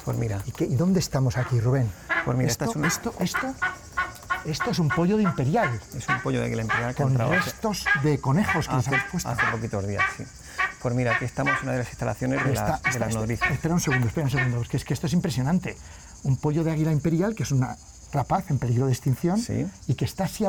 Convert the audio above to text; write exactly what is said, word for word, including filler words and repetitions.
Pues mira. ¿Y, qué, ¿Y dónde estamos aquí, Rubén? Pues mira, esto, esta es una... esto, esto, esto es un pollo de imperial. Es un pollo de águila imperial que ha Con entrado restos de conejos que les hace, habéis puesto. hace poquitos días, sí. Pues mira, aquí estamos en una de las instalaciones de, Está, la, está, de las está, nodrizas. Espera un segundo, espera un segundo, porque es que esto es impresionante. Un pollo de águila imperial, que es una rapaz en peligro de extinción, Sí. y que está así